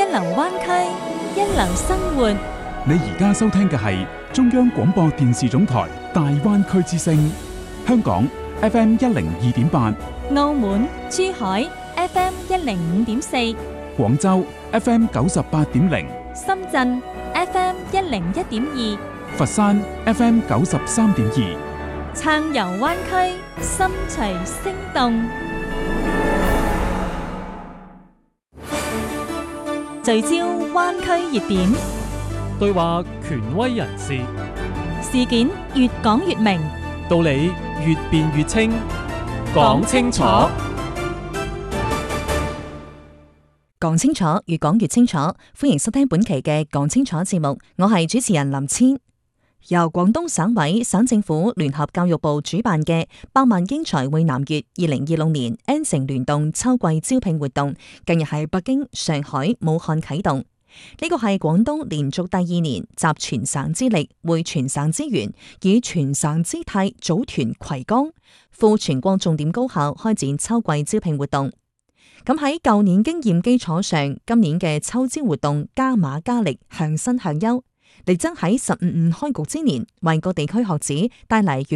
流灣區，一流生活。 你而家收聽嘅係中央廣播電視總台大灣區之聲，香港 FM 102.8， 澳門、珠海 FM 105.4， 廣州 FM 98.0， 深圳 FM 101.2， 佛山 FM 93.2。 撐遊灣區，心隨聲動。聚焦灣區熱點， 對話權威人士， 事件越講越明， 道理越辯越清，講清楚。 講清楚，越講越清楚。歡迎收聽本期嘅講清楚節目，我係主持人林千。由廣東省委、省政府聯合教育部主辦嘅百萬英才匯南粵2026年 N 城聯動秋季招聘活動，近日喺北京、上海、武漢啟動。呢個係廣東連續第二年集全省之力、匯全省資源，以全省姿態組團葵江赴全國重點高校開展秋季招聘活動。咁喺舊年經驗基礎上，今年嘅秋招活動加碼加力，向新向優，力爭喺15開局之年為各地區學子帶嚟